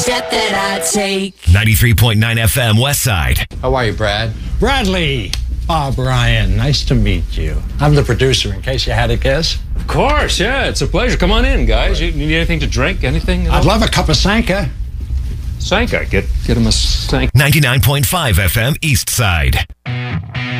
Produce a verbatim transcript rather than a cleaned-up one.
step that I take. ninety-three point nine F M West Side. How are you, Brad? Bradley. Bob Ryan, nice to meet you. I'm the producer, in case you had a guess. Of course, yeah, it's a pleasure. Come on in, guys. You need anything to drink? Anything? I'd love a cup of Sanka. Sanka. Get, get him a Sanka. ninety-nine point five F M East Side.